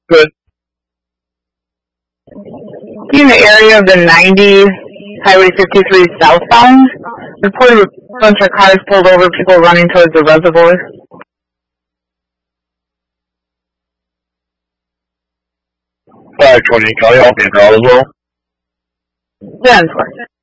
Good. In the area of the 90 Highway 53 southbound, reported a bunch of cars pulled over, people running towards the reservoir. 520, call you all as well. 10-4.